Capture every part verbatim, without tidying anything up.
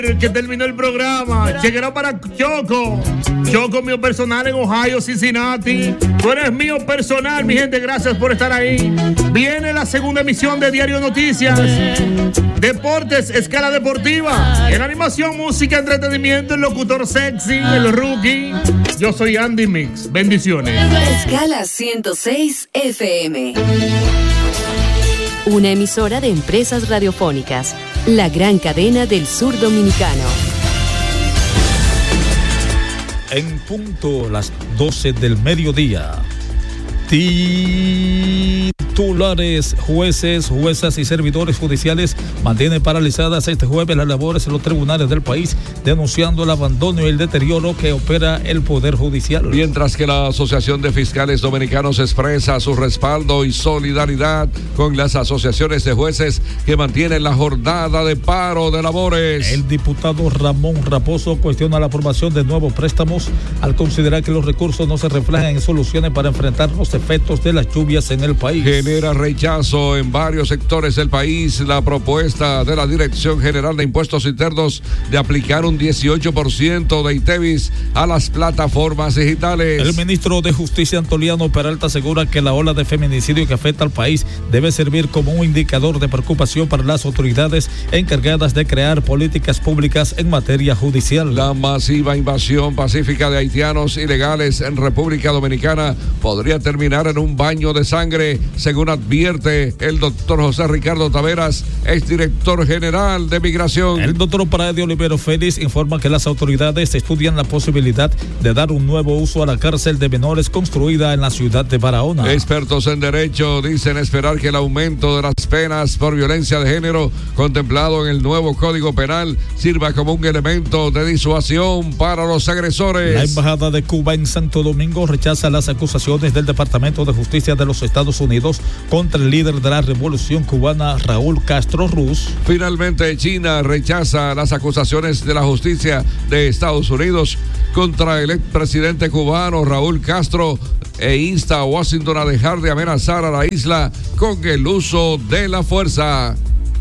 Que terminó el programa. Llegará para Choco. Choco, mío personal en Ohio, Cincinnati. Tú eres mío personal, mi gente. Gracias por estar ahí. Viene la segunda emisión de Diario Noticias. Deportes, escala deportiva. En animación, música, entretenimiento, el locutor sexy, el rookie. Yo soy Andy Mix. Bendiciones. Escala ciento seis F M. Una emisora de Empresas Radiofónicas. La gran cadena del sur dominicano. En punto las doce del mediodía. Titulares, jueces, juezas y servidores judiciales mantienen paralizadas este jueves las labores en los tribunales del país, denunciando el abandono y el deterioro que opera el Poder Judicial. Mientras que la Asociación de Fiscales Dominicanos expresa su respaldo y solidaridad con las asociaciones de jueces que mantienen la jornada de paro de labores. El diputado Ramón Raposo cuestiona la aprobación de nuevos préstamos al considerar que los recursos no se reflejan en soluciones para enfrentar los efectos de las lluvias en el país. Genera rechazo en varios sectores del país la propuesta de la Dirección General de Impuestos Internos de aplicar un dieciocho por ciento de ITEVIS a las plataformas digitales. El ministro de Justicia, Antoliano Peralta, asegura que la ola de feminicidio que afecta al país debe servir como un indicador de preocupación para las autoridades encargadas de crear políticas públicas en materia judicial. La masiva invasión pacífica de haitianos ilegales en República Dominicana podría terminar en un baño de sangre, según advierte el doctor José Ricardo Taveras, exdirector general de Migración. El doctor Paradio Olivero Félix informa que las autoridades estudian la posibilidad de dar un nuevo uso a la cárcel de menores construida en la ciudad de Barahona. Expertos en derecho dicen esperar que el aumento de las penas por violencia de género contemplado en el nuevo Código Penal sirva como un elemento de disuasión para los agresores. La Embajada de Cuba en Santo Domingo rechaza las acusaciones del Departamento de Justicia de los Estados Unidos contra el líder de la Revolución Cubana, Raúl Castro Ruz. Finalmente, China rechaza las acusaciones de la justicia de Estados Unidos contra el expresidente cubano Raúl Castro e insta a Washington a dejar de amenazar a la isla con el uso de la fuerza.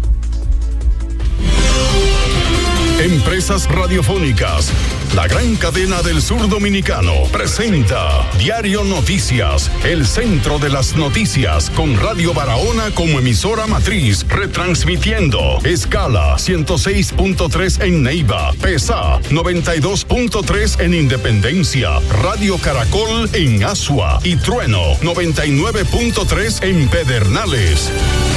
Empresas Radiofónicas, la gran cadena del sur dominicano, presenta Diario Noticias, el centro de las noticias, con Radio Barahona como emisora matriz, retransmitiendo escala ciento seis punto tres en Neiva, PESA noventa y dos punto tres en Independencia, Radio Caracol en Asua y Trueno noventa y nueve punto tres en Pedernales.